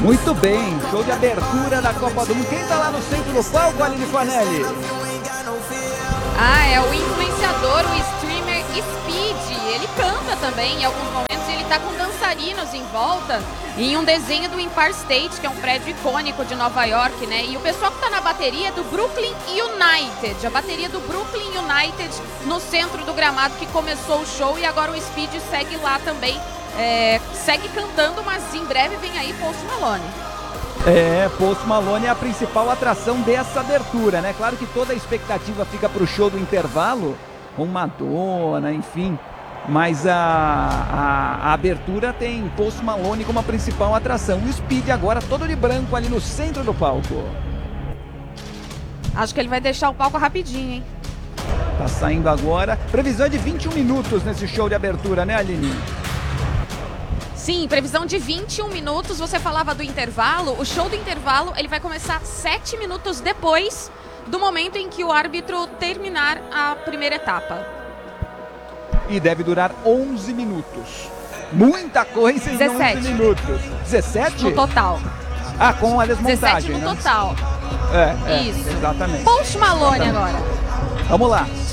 Muito bem, show de abertura da Copa do Mundo. Quem tá lá no centro do palco, Aline Fanelli? É o influenciador, o streamer Speed. Ele canta também em alguns momentos, ele tá com dançarinos em volta, em um desenho do Empire State, que é um prédio icônico de Nova York, né? E o pessoal que tá na bateria é do Brooklyn United, a bateria do Brooklyn United no centro do gramado, que começou o show, e agora o Speed segue lá também, segue cantando, mas em breve vem aí Post Malone. Post Malone é a principal atração dessa abertura, né? Claro que toda a expectativa fica pro show do intervalo, com Madonna, enfim. Mas a abertura tem Post Malone como a principal atração. E o Speed agora todo de branco ali no centro do palco. Acho que ele vai deixar o palco rapidinho, hein? Tá saindo agora. Previsão de 21 minutos nesse show de abertura, né, Aline? Sim, previsão de 21 minutos. Você falava do intervalo. O show do intervalo ele vai começar 7 minutos depois do momento em que o árbitro terminar a primeira etapa. E deve durar 11 minutos. Muita coisa em 17. 11 minutos. 17? No total. Com a desmontagem. 17 no né? total. Isso. Isso. Exatamente. Post Malone agora. Vamos lá.